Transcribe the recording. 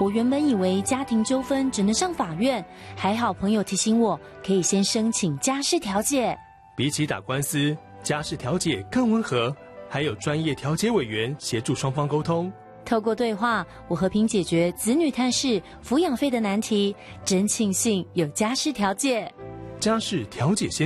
我原本以为家庭纠纷只能上法院，还好朋友提醒我，可以先申请家事调解。 比起打官司，家事调解更温和，还有专业调解委员协助双方沟通。 透过对话，我和平解决子女探视、抚养费的难题，真庆幸有家事调解。 家事调解先